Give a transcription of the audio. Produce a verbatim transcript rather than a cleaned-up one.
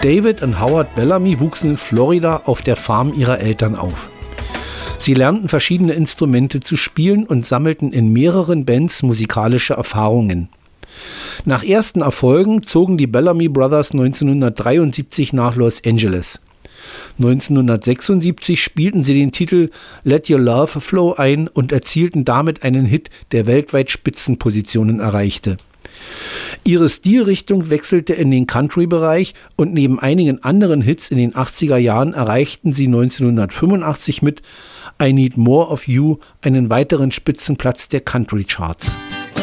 David und Howard Bellamy wuchsen in Florida auf der Farm ihrer Eltern auf. Sie lernten verschiedene Instrumente zu spielen und sammelten in mehreren Bands musikalische Erfahrungen. Nach ersten Erfolgen zogen die Bellamy Brothers neunzehnhundertdreiundsiebzig nach Los Angeles. neunzehnhundertsechsundsiebzig spielten sie den Titel Let Your Love Flow ein und erzielten damit einen Hit, der weltweit Spitzenpositionen erreichte. Ihre Stilrichtung wechselte in den Country-Bereich und neben einigen anderen Hits in den achtziger Jahren erreichten sie neunzehnhundertfünfundachtzig mit I Need More of You einen weiteren Spitzenplatz der Country-Charts.